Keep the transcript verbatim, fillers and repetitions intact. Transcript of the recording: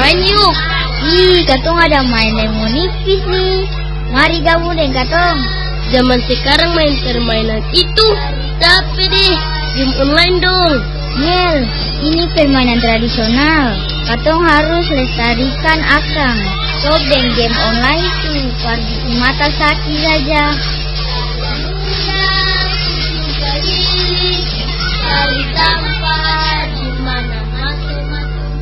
main yuk. Ih, katong ada main lemon nipis nih. Mari gabung deh katong. Zaman sekarang main permainan itu capek deh. Game online dong. Nel, ini permainan tradisional. Katong harus lestarikan akang. Sob dan game online itu pergi mata sakit saja. Dari tanpa